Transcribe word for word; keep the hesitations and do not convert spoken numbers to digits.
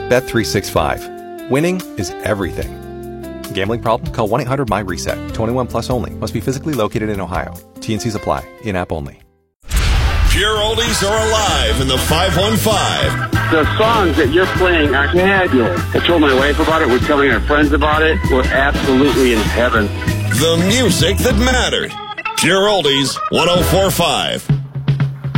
Bet three sixty-five. Winning is everything. Gambling problem? Call one eight hundred my reset. twenty-one plus only. Must be physically located in Ohio. T N Cs apply. In-app only. Pure Oldies are alive in the five one five. The songs that you're playing are fabulous. I told my wife about it. We're telling our friends about it. We're absolutely in heaven. The music that mattered. Pure Oldies, one oh four point five.